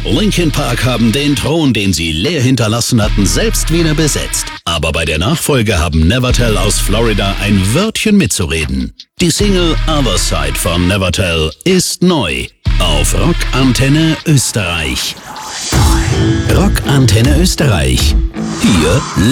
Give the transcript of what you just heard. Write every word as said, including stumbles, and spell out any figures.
Linkin Park haben den Thron, den sie leer hinterlassen hatten, selbst wieder besetzt. Aber bei der Nachfolge haben Nevertell aus Florida ein Wörtchen mitzureden. Die Single Other Side von Nevertell ist neu auf Rock Antenne Österreich. Rock Antenne Österreich. Hier